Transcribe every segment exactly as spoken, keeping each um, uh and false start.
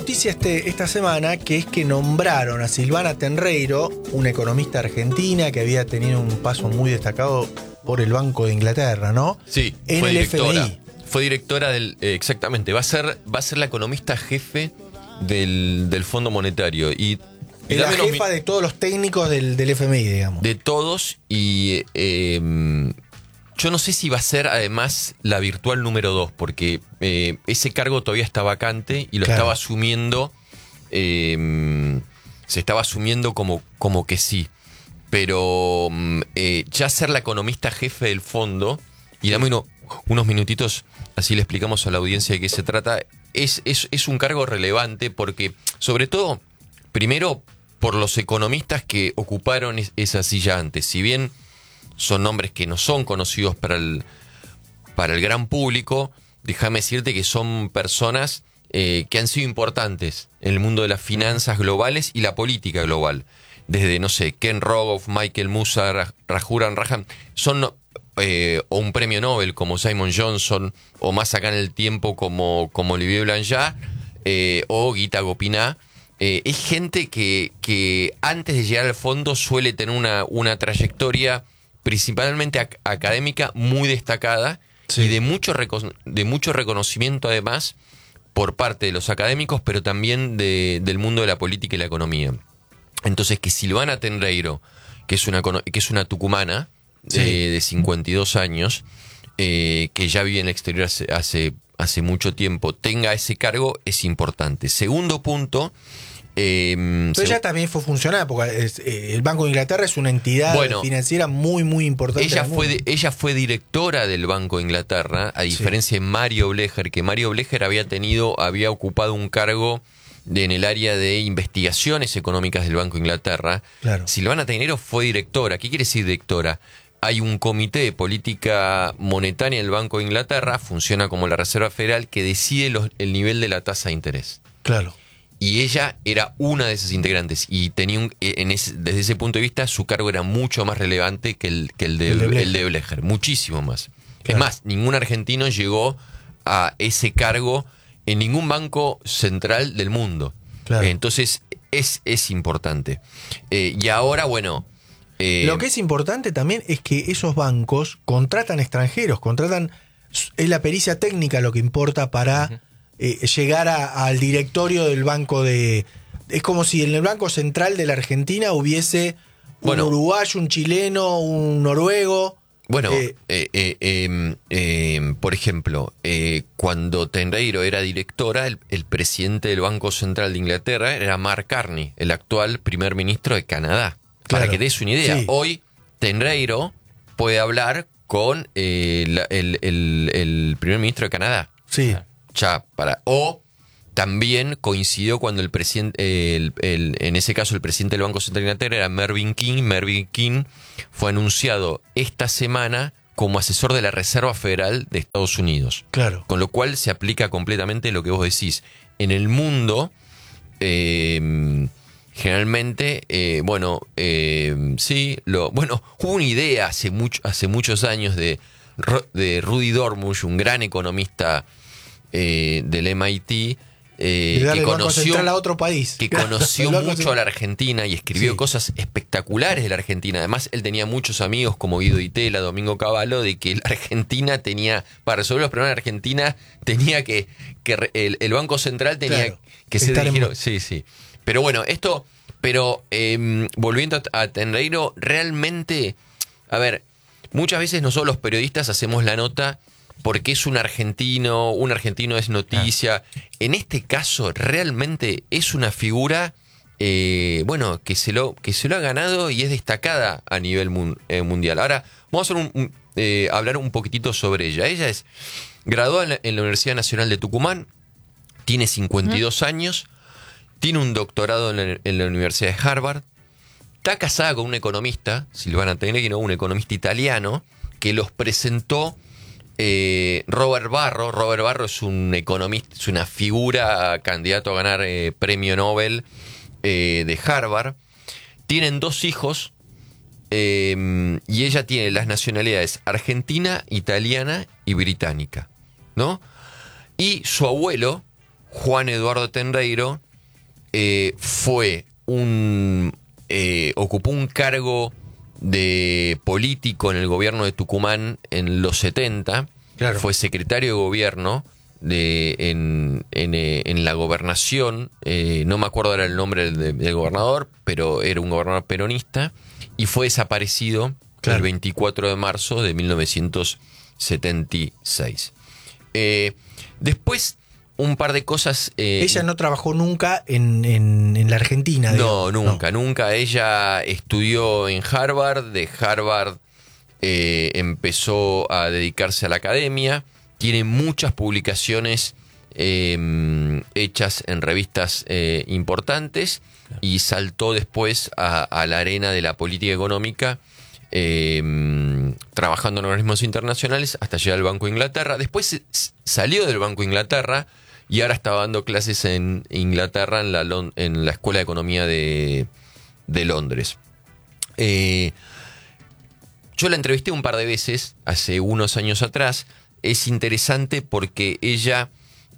noticia este, esta semana, que es que nombraron a Silvana Tenreiro, una economista argentina que había tenido un paso muy destacado por el Banco de Inglaterra, ¿no? Sí, en fue el directora. F M I. Fue directora del... eh, exactamente, va a ser, va a ser la economista jefe del, del Fondo Monetario. Y, y Es la dame unos jefa mi- de todos los técnicos del, del F M I, digamos. de todos. Y eh, yo no sé si va a ser además la virtual número dos, porque eh, ese cargo todavía está vacante y lo Claro. estaba asumiendo... eh, se estaba asumiendo como, como que sí. Pero mm, eh, ya ser la economista jefe del fondo, y dame uno- unos minutitos, así le explicamos a la audiencia de qué se trata, es, es, es un cargo relevante porque, sobre todo, primero, por los economistas que ocuparon es- esa silla antes. Si bien son nombres que no son conocidos para el, para el gran público, déjame decirte que son personas eh, que han sido importantes en el mundo de las finanzas globales y la política global. Desde, no sé, Ken Rogoff, Michael Musa, Raj- Rajaran Rajan, son eh, o un premio Nobel como Simon Johnson, o más acá en el tiempo como, como Olivier Blanchard, eh, o Gita Gopinath. Eh, es gente que, que antes de llegar al fondo suele tener una, una trayectoria principalmente ac- académica muy destacada, Sí. y de mucho, reco- de mucho reconocimiento además por parte de los académicos, pero también de- del mundo de la política y la economía. Entonces, que Silvana Tenreiro, que es una, cono- que es una tucumana de, Sí. de cincuenta y dos años, eh, que ya vive en el exterior hace, hace, hace mucho tiempo, tenga ese cargo, es importante. Segundo punto... eh, Pero seg- ella también fue funcionaria, porque es, eh, el Banco de Inglaterra es una entidad Bueno, financiera muy, muy importante. Ella en el fue, mundo. de- ella fue directora del Banco de Inglaterra, a diferencia de Mario Blecher, que Mario Blecher había tenido, había ocupado un cargo de- en el área de investigaciones económicas del Banco de Inglaterra. Claro. Silvana Tenreiro fue directora. ¿Qué quiere decir directora? Hay un comité de política monetaria en el Banco de Inglaterra, funciona como la Reserva Federal, que decide los- el nivel de la tasa de interés. Claro. Y ella era una de esas integrantes, y tenía un, en ese, desde ese punto de vista su cargo era mucho más relevante que el, que el, de, El de Blecher. el de Blecher, muchísimo más. Claro. Es más, ningún argentino llegó a ese cargo en ningún banco central del mundo. Claro. Entonces es, es importante. Eh, y ahora, bueno... eh, Lo que es importante también es que esos bancos contratan extranjeros, contratan, es la pericia técnica lo que importa para Ujú. eh, llegar a- al directorio del banco de... Es como si en el Banco Central de la Argentina hubiese un Bueno. uruguayo, un chileno, un noruego. Bueno, Eh, eh, eh, eh, eh, por ejemplo, eh, cuando Tenreiro era directora, el, el presidente del Banco Central de Inglaterra era Mark Carney, el actual primer ministro de Canadá. Para Claro. que te des una idea, Sí. hoy Tenreiro puede hablar con eh, la- el, el- el primer ministro de Canadá. Sí, Ya, para, o también coincidió cuando el presidente, el- el- en ese caso el presidente del Banco Central de Inglaterra era Mervyn King. Mervyn King fue anunciado esta semana como asesor de la Reserva Federal de Estados Unidos. claro. Con lo cual se aplica completamente lo que vos decís. En el mundo, eh, generalmente, eh, bueno, eh, sí, lo, bueno, hubo una idea hace, mucho, hace muchos años de, Ro- de Rudy Dormush, un gran economista eh, del M I T, eh, Y darle que el Banco conoció, Central a otro país. que Claro, conoció el Banco mucho Central. a la Argentina y escribió Sí. cosas espectaculares de la Argentina. Además, él tenía muchos amigos como Guido Itela, Domingo Cavallo, de que la Argentina tenía, para resolver los problemas de Argentina, tenía que, que re- el, el Banco Central tenía Claro, que ser estar en- dirigido. Sí, sí. Pero bueno, esto, pero eh, volviendo a, a Tenreiro, realmente, a ver, muchas veces nosotros los periodistas hacemos la nota porque es un argentino, un argentino es noticia. En este caso, realmente es una figura, eh, bueno, que se, lo, que se lo ha ganado y es destacada a nivel mun- eh, mundial. Ahora, vamos a hacer un- un, eh, hablar un poquitito sobre ella. Ella es graduada en la, en la Universidad Nacional de Tucumán, tiene cincuenta y dos años, tiene un doctorado en la, en la Universidad de Harvard, está casada con un economista, Silvana Tenreiro, un economista italiano, que los presentó eh, Robert Barro. Robert Barro es un economista, es una figura, candidato a ganar eh, premio Nobel eh, de Harvard. Tienen dos hijos eh, y ella tiene las nacionalidades argentina, italiana y británica, ¿no? Y su abuelo, Juan Eduardo Tenreiro eh, fue un eh, ocupó un cargo de político en el gobierno de Tucumán en los setenta. Claro. Fue secretario de gobierno de, en, en, eh, en la gobernación, eh, no me acuerdo era el nombre del, del gobernador, pero era un gobernador peronista, y fue desaparecido claro. el veinticuatro de marzo de mil novecientos setenta y seis. Eh, después, un par de cosas... Eh, Ella no trabajó nunca en, en, en la Argentina. No, digamos. nunca, no. nunca. Ella estudió en Harvard, de Harvard eh, empezó a dedicarse a la academia, tiene muchas publicaciones eh, hechas en revistas eh, importantes claro. y saltó después a, a la arena de la política económica, eh, trabajando en organismos internacionales hasta llegar al Banco de Inglaterra. Después salió del Banco de Inglaterra y ahora estaba dando clases en Inglaterra en la, en la Escuela de Economía de, de Londres. Eh, yo la entrevisté un par de veces, hace unos años atrás. Es interesante porque ella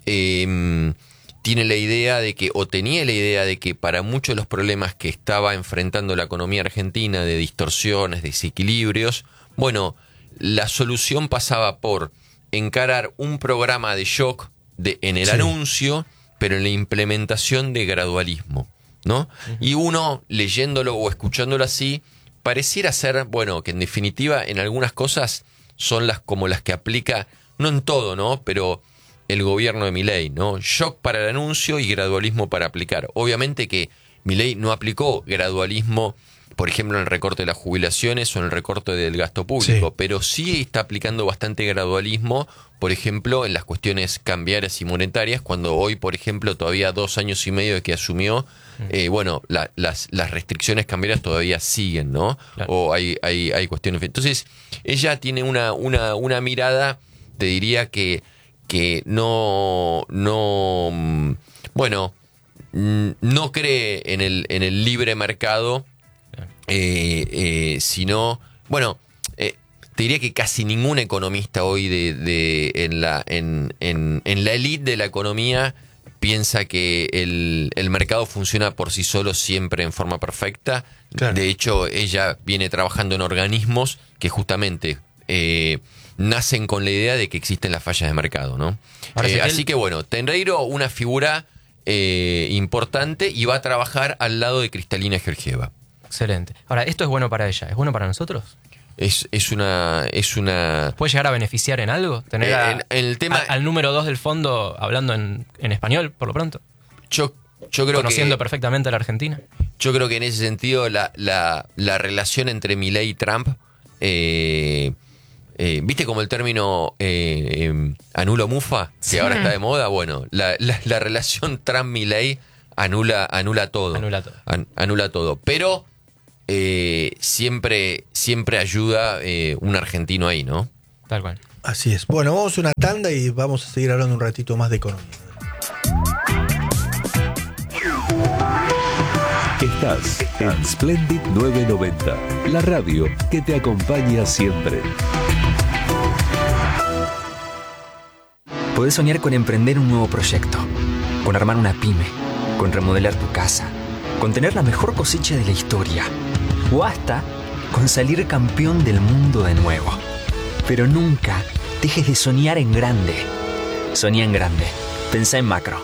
eh, tiene la idea de que, o tenía la idea de que para muchos de los problemas que estaba enfrentando la economía argentina, de distorsiones, desequilibrios, bueno, la solución pasaba por encarar un programa de shock de, en el sí. anuncio, pero en la implementación de gradualismo, ¿no? Uh-huh. Y uno, leyéndolo o escuchándolo así, pareciera ser, bueno, que en definitiva en algunas cosas son las como las que aplica, no en todo, ¿no? Pero el gobierno de Milei, ¿no? Shock para el anuncio y gradualismo para aplicar. Obviamente que Milei no aplicó gradualismo, por ejemplo, en el recorte de las jubilaciones o en el recorte del gasto público, sí. pero sí está aplicando bastante gradualismo, por ejemplo, en las cuestiones cambiarias y monetarias, cuando hoy, por ejemplo, todavía dos años y medio de que asumió, mm. eh, bueno, la, las, las restricciones cambiarias todavía siguen, ¿no? Claro. O hay, hay, hay cuestiones... Entonces, ella tiene una, una, una mirada, te diría que, que no, no, bueno, no cree en el, en el libre mercado, Eh, eh, sino, bueno, eh, te diría que casi ningún economista hoy de, de en la en, en, en la élite de la economía piensa que el, el mercado funciona por sí solo siempre en forma perfecta. Claro. De hecho, ella viene trabajando en organismos que justamente eh, nacen con la idea de que existen las fallas de mercado, ¿no? Eh, así que bueno, Tenreiro, una figura eh, importante, y va a trabajar al lado de Cristalina Georgieva. Excelente. Ahora, ¿esto es bueno para ella? ¿Es bueno para nosotros? Es, es una... es una ¿Puede llegar a beneficiar en algo? ¿Tener eh, a, en, en el tema, a, al número dos del fondo hablando en, en español, por lo pronto? Yo, yo creo Conociendo que, perfectamente a la Argentina. Yo creo que en ese sentido la, la, la relación entre Milei y Trump... Eh, eh, ¿viste como el término eh, eh, anulo mufa? Que sí. ahora está de moda. Bueno, la, la, la relación Trump-Milei anula, anula todo. Anula todo. An, anula todo. Pero... Eh, siempre, siempre ayuda eh, un argentino ahí, ¿no? Tal cual. Así es. Bueno, vamos a una tanda y vamos a seguir hablando un ratito más de economía. Estás en Splendid novecientos noventa, la radio que te acompaña siempre. Podés soñar con emprender un nuevo proyecto, con armar una pyme, con remodelar tu casa, con tener la mejor cosecha de la historia, o hasta con salir campeón del mundo de nuevo. Pero nunca dejes de soñar en grande. Soñá en grande. Pensá en macro.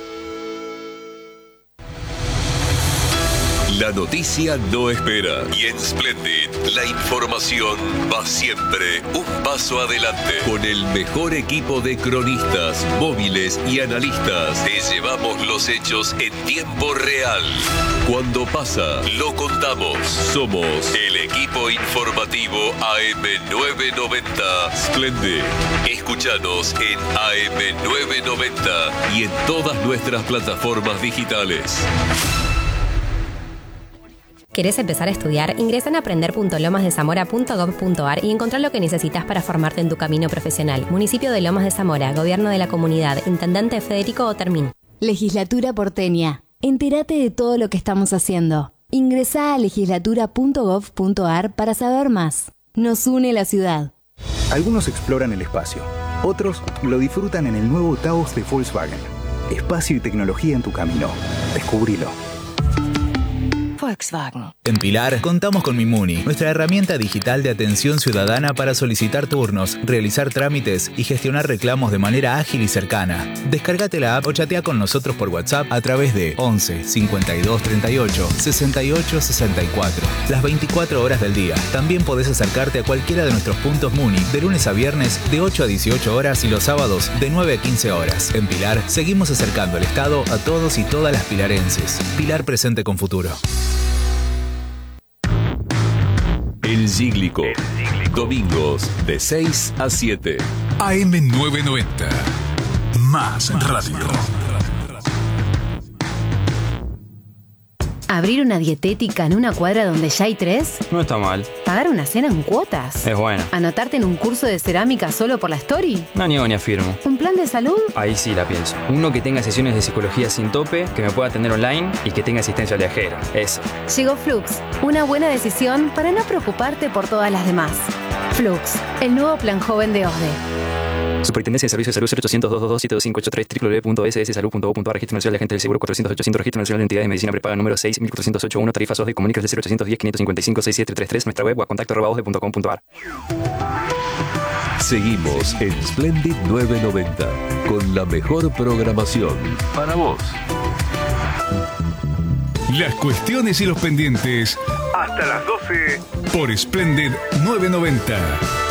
La noticia no espera. Y en Splendid, la información va siempre un paso adelante. Con el mejor equipo de cronistas, móviles y analistas, te llevamos los hechos en tiempo real. Cuando pasa, lo contamos. Somos el equipo informativo A M novecientos noventa Splendid. Escúchanos en A M novecientos noventa y en todas nuestras plataformas digitales. ¿Querés empezar a estudiar? Ingresa en aprender punto lomas de zamora punto gob punto ar y encontrá lo que necesitas para formarte en tu camino profesional. Municipio de Lomas de Zamora, Gobierno de la Comunidad, Intendente Federico Otermín. Legislatura porteña. Entérate de todo lo que estamos haciendo. Ingresá a legislatura punto gob punto ar para saber más. Nos une la ciudad. Algunos exploran el espacio, otros lo disfrutan en el nuevo Taos de Volkswagen. espacio y tecnología en tu camino. Descubrilo. Volkswagen. En Pilar contamos con Mimuni, nuestra herramienta digital de atención ciudadana para solicitar turnos, realizar trámites y gestionar reclamos de manera ágil y cercana. Descárgate la app o chatea con nosotros por WhatsApp a través de once cincuenta y dos treinta y ocho sesenta y ocho sesenta y cuatro. Las veinticuatro horas del día. También podés acercarte a cualquiera de nuestros puntos Muni de lunes a viernes de ocho a dieciocho horas y los sábados de nueve a quince horas. En Pilar seguimos acercando el Estado a todos y todas las pilarenses. Pilar presente con futuro. El Cíclico. Domingos de seis a siete. A M novecientos noventa. Más radio. ¿Abrir una dietética en una cuadra donde ya hay tres? No está mal. ¿Pagar una cena en cuotas? Es buena. ¿Anotarte en un curso de cerámica solo por la story? No niego ni afirmo. ¿Un plan de salud? Ahí sí la pienso. Uno que tenga sesiones de psicología sin tope, que me pueda atender online y que tenga asistencia viajera. Eso. Llegó Flux, una buena decisión para no preocuparte por todas las demás. Flux, el nuevo plan joven de O S D E. Superintendencia de Servicios de Salud cero ochocientos, doscientos veintidós, siete dos cinco ocho tres, doble u doble u doble u punto s s salud punto gov punto a r, Registro Nacional de Agentes del Seguro cuatrocientos ochocientos, Registro Nacional de Entidades de Medicina Prepaga número seis mil cuatrocientos ochenta y uno, tarifas O S D E, comunicas de cero ochocientos diez, quinientos cincuenta y cinco, sesenta y siete treinta y tres, nuestra web o a contacto arroba o s d e punto com punto a r. Seguimos en Splendid novecientos noventa con la mejor programación para vos. Las cuestiones y los pendientes Hasta las doce. por Splendid novecientos noventa.